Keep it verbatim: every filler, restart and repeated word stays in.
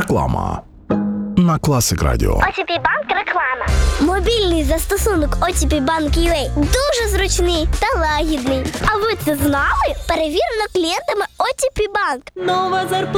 Реклама на Класик Радіо. о ті пі Банк реклама. Мобільний застосунок о ті пі Банк ю а дуже зручний та лагідний. А ви це знали? Перевірено клієнтами о ті пі Банк. Нова зарплата.